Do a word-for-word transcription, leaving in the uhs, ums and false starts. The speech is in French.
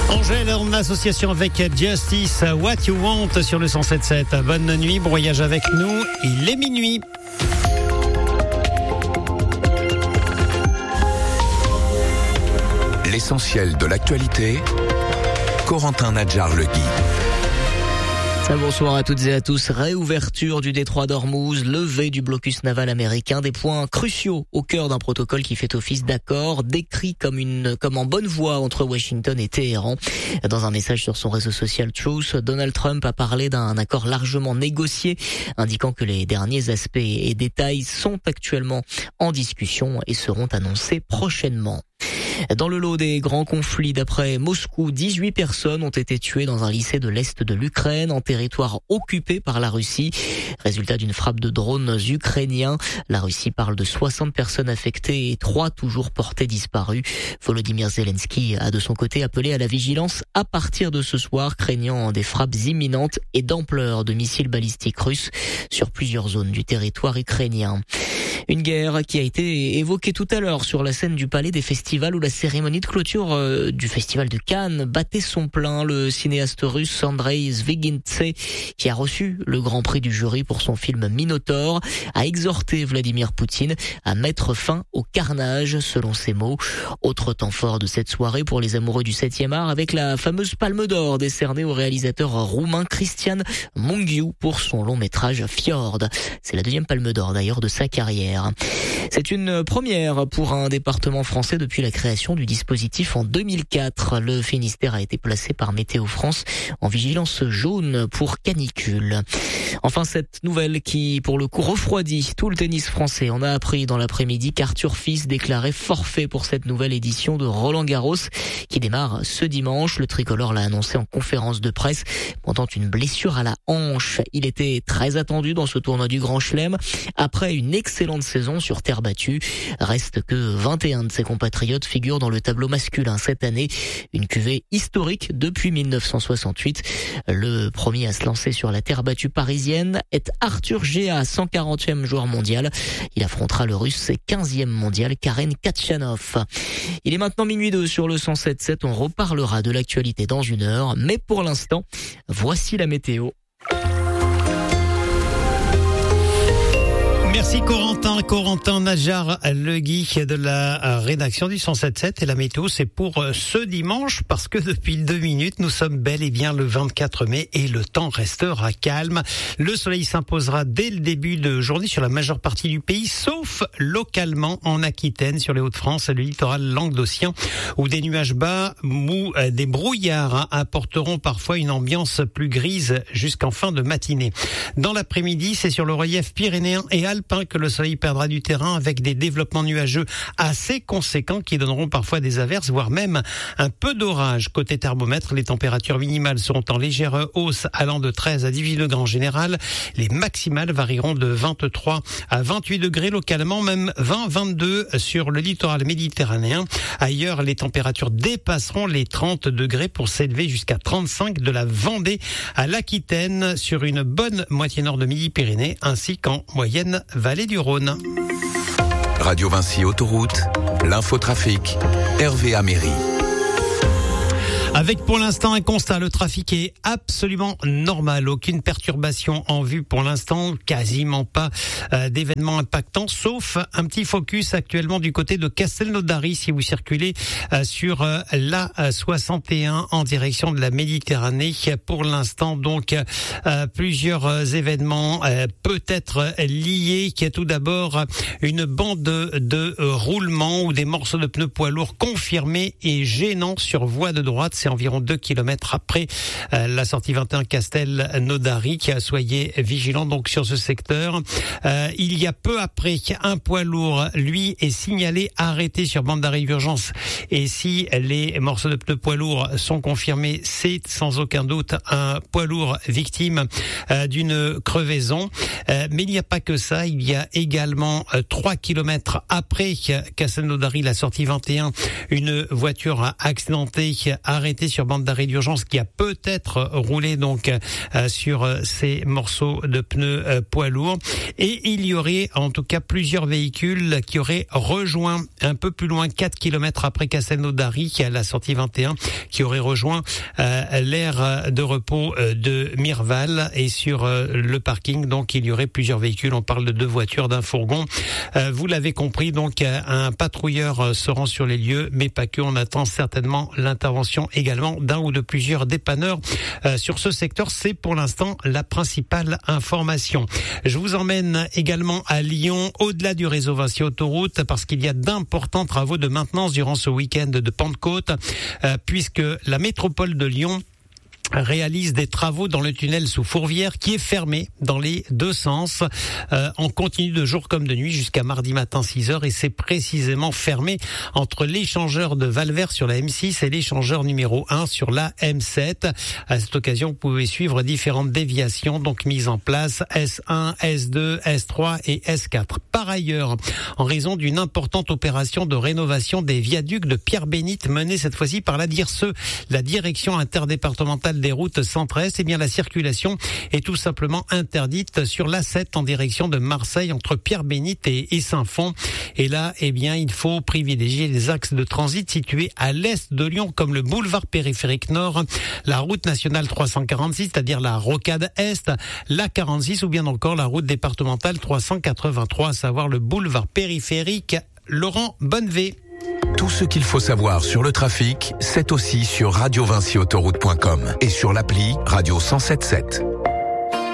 Angèle en association avec Justice, What You Want sur le cent sept sept. Bonne nuit, bon voyage avec nous, il est minuit. L'essentiel de l'actualité, Corentin Nadjar-Legui. Bonsoir à toutes et à tous. Réouverture du détroit d'Ormuz, levée du blocus naval américain, des points cruciaux au cœur d'un protocole qui fait office d'accord, décrit comme une comme en bonne voie entre Washington et Téhéran. Dans un message sur son réseau social Truth, Donald Trump a parlé d'un accord largement négocié, indiquant que les derniers aspects et détails sont actuellement en discussion et seront annoncés prochainement. Dans le lot des grands conflits, d'après Moscou, dix-huit personnes ont été tuées dans un lycée de l'Est de l'Ukraine, en territoire occupé par la Russie. Résultat d'une frappe de drones ukrainiens. La Russie parle de soixante personnes affectées et trois toujours portées disparues. Volodymyr Zelensky a de son côté appelé à la vigilance à partir de ce soir, craignant des frappes imminentes et d'ampleur de missiles balistiques russes sur plusieurs zones du territoire ukrainien. Une guerre qui a été évoquée tout à l'heure sur la scène du Palais des Festivals où la cérémonie de clôture euh, du Festival de Cannes battait son plein. Le cinéaste russe Andrei Zvygintse, qui a reçu le grand prix du jury pour son film Minotaure, a exhorté Vladimir Poutine à mettre fin au carnage, selon ses mots. Autre temps fort de cette soirée pour les amoureux du septième art, avec la fameuse Palme d'Or décernée au réalisateur roumain Cristian Mungiu pour son long métrage Fjord. C'est la deuxième Palme d'Or d'ailleurs de sa carrière. C'est une première pour un département français depuis la création du dispositif en deux mille quatre. Le Finistère a été placé par Météo France en vigilance jaune pour canicule. Enfin, cette nouvelle qui, pour le coup, refroidit tout le tennis français. On a appris dans l'après-midi qu'Arthur Fils déclarait forfait pour cette nouvelle édition de Roland-Garros qui démarre ce dimanche. Le tricolore l'a annoncé en conférence de presse pendant une blessure à la hanche. Il était très attendu dans ce tournoi du Grand Chelem après une excellente saison sur terre battue. Reste que vingt et un de ses compatriotes figurent dans le tableau masculin cette année. Une cuvée historique depuis mille neuf cent soixante-huit. Le premier à se lancer sur la terre battue parisienne est Arthur Géa, cent quarantième joueur mondial. Il affrontera le russe quinzième mondial Karen Khachanov. Il est maintenant minuit deux sur le cent sept sept. On reparlera de l'actualité dans une heure. Mais pour l'instant, voici la météo. Merci Corentin, Corentin Nadjar-Legui de la rédaction du cent sept sept. Et la météo, c'est pour ce dimanche, parce que depuis deux minutes, nous sommes bel et bien le vingt-quatre mai et le temps restera calme. Le soleil s'imposera dès le début de journée sur la majeure partie du pays, sauf localement en Aquitaine, sur les Hauts-de-France et le littoral languedocien, où des nuages bas ou des brouillards apporteront parfois une ambiance plus grise jusqu'en fin de matinée. Dans l'après-midi, c'est sur le relief pyrénéen et alpin que le soleil perdra du terrain avec des développements nuageux assez conséquents qui donneront parfois des averses, voire même un peu d'orage. Côté thermomètre, les températures minimales seront en légère hausse allant de treize à dix-huit degrés en général. Les maximales varieront de vingt-trois à vingt-huit degrés localement, même vingt à vingt-deux sur le littoral méditerranéen. Ailleurs, les températures dépasseront les trente degrés pour s'élever jusqu'à trente-cinq de la Vendée à l'Aquitaine sur une bonne moitié nord de Midi-Pyrénées ainsi qu'en moyenne Vallée du Rhône. Radio Vinci Autoroute, l'infotrafic, Hervé Améry. Avec pour l'instant un constat, le trafic est absolument normal, aucune perturbation en vue pour l'instant, quasiment pas euh, d'événements impactants, sauf un petit focus actuellement du côté de Castelnaudary si vous circulez euh, sur euh, l'A soixante et un en direction de la Méditerranée. Pour l'instant donc euh, plusieurs euh, événements euh, peut-être liés, qui a tout d'abord une bande de, de euh, roulement ou des morceaux de pneus poids lourds confirmés et gênants sur voie de droite. C'est environ deux kilomètres après euh, la sortie vingt et un Castelnaudary. Soyez vigilants donc sur ce secteur. Euh, il y a peu après un poids lourd, lui, est signalé arrêté sur bande d'arrêt d'urgence. Et si les morceaux de pneus poids lourds sont confirmés, c'est sans aucun doute un poids lourd victime euh, d'une crevaison. Euh, mais il n'y a pas que ça. Il y a également euh, trois kilomètres après Castelnaudary, la sortie vingt et un, une voiture accidentée arrêtée arrêté sur bande d'arrêt d'urgence qui a peut-être roulé donc euh, sur ces morceaux de pneus euh, poids lourds. Et il y aurait en tout cas plusieurs véhicules qui auraient rejoint un peu plus loin, quatre kilomètres après Castelnaudary, à la sortie vingt et un, qui aurait rejoint euh, l'aire de repos euh, de Mirval. Et sur euh, le parking, donc il y aurait plusieurs véhicules. On parle de deux voitures, d'un fourgon. Euh, vous l'avez compris, donc un patrouilleur se rend sur les lieux, mais pas que. On attend certainement l'intervention également d'un ou de plusieurs dépanneurs euh, sur ce secteur. C'est pour l'instant la principale information. Je vous emmène également à Lyon, au-delà du réseau Vinci Autoroute, parce qu'il y a d'importants travaux de maintenance durant ce week-end de Pentecôte, euh, puisque la métropole de Lyon réalise des travaux dans le tunnel sous Fourvière qui est fermé dans les deux sens euh, en continu de jour comme de nuit jusqu'à mardi matin six heures, et c'est précisément fermé entre l'échangeur de Valvert sur la M six et l'échangeur numéro un sur la M sept. À cette occasion, vous pouvez suivre différentes déviations donc mises en place, S un, S deux, S trois et S quatre. Par ailleurs, en raison d'une importante opération de rénovation des viaducs de Pierre-Bénite menée cette fois-ci par la D I R S E, la direction interdépartementale des routes centre-est, eh bien la circulation est tout simplement interdite sur l'A sept en direction de Marseille entre Pierre-Bénite et, et Saint-Fond. Et là, eh bien, il faut privilégier les axes de transit situés à l'est de Lyon, comme le boulevard périphérique nord, la route nationale trois cent quarante-six, c'est-à-dire la rocade est, la quarante-six, ou bien encore la route départementale trois cent quatre-vingt-trois, à savoir le boulevard périphérique Laurent Bonnevé. Tout ce qu'il faut savoir sur le trafic, c'est aussi sur radio vinci autoroute point com et sur l'appli Radio cent soixante-dix-sept.